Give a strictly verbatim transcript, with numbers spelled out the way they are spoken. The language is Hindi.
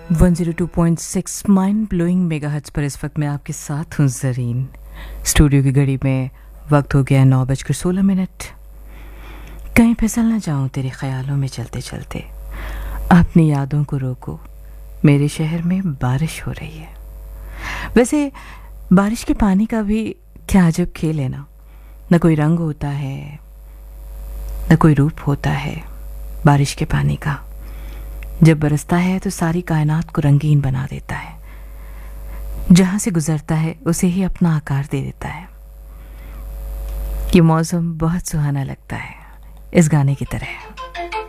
One zero two point six mind blowing megahertz पर इस वक्त मैं आपके साथ हूँ ज़रीन। स्टूडियो की घड़ी में वक्त हो गया नौ बजकर सोलह मिनट। कहीं फिसल ना जाऊँ तेरे ख्यालों में चलते चलते, अपनी यादों को रोको, मेरे शहर में बारिश हो रही है। वैसे बारिश के पानी का भी क्या अजब खेल है ना, न कोई रंग होता है न कोई रूप होता है। बारिश के पानी का जब बरसता है तो सारी कायनात को रंगीन बना देता है, जहां से गुजरता है उसे ही अपना आकार दे देता है। ये मौसम बहुत सुहाना लगता है, इस गाने की तरह।